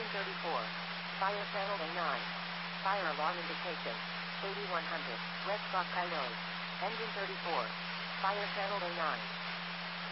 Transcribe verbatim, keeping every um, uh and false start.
thirty-four. Fire channel A nine. Fire alarm indication. eighty-one hundred. Red Spot Coyote. Engine thirty-four. Fire channel A nine.